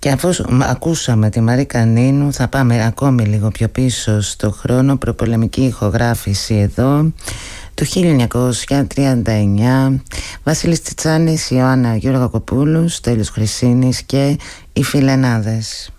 Και αφού ακούσαμε τη Μαρίκα Νίνου, θα πάμε ακόμη λίγο πιο πίσω στο χρόνο. Προπολεμική ηχογράφηση εδώ του 1939. Βασίλης Τσιτσάνης, Ιωάννα Γεωργακοπούλου, Στέλιος Χρυσίνης και οι Φιλενάδες.